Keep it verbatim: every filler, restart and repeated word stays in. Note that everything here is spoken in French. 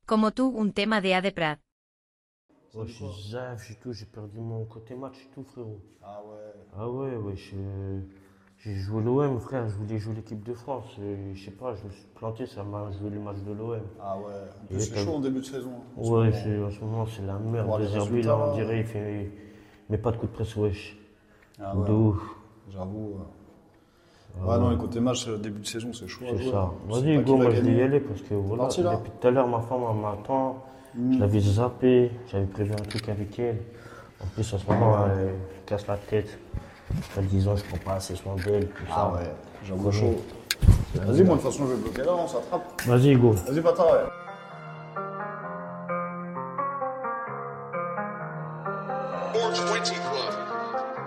Como tú, un tema de A de Prat. Ouais, je suis zaf, j'ai tout, j'ai perdu mon côté match et tout, frérot. Ah ouais. Ah ouais, ouais, je- j'ai joué l'O M, frère, je voulais jouer l'équipe de France. Et je sais pas, je me suis planté, ça m'a joué le match de l'O M. Ah ouais. En plus, Et c'est t'as- chaud en début de saison. hein, en ce Ouais, moment. c'est- en ce moment, c'est la merde. Voir les De Zerbi, résultats, là, on là. dirait, il fait. Il met pas de coup de presse, wesh. Ah De ouais. ouf. J'avoue. euh. Ouais, non, les côtés match, euh, début de saison, c'est chaud à C'est jouer. ça. hein. Tu sais Vas-y, pas Hugo, qui va moi je vais y gagner. aller parce que voilà, parti, là depuis tout à l'heure, ma femme elle m'attend. Mm. Je l'avais zappé, j'avais prévu un truc avec elle. En plus, en ce moment, elle me casse la tête. Elle disant, je prends pas assez soin d'elle, tout ça. Ah ouais, j'avoue Connais. chaud. Vas-y, moi, de toute façon, je vais bloquer là, on s'attrape. Vas-y, Hugo. Vas-y, bâtard, ouais.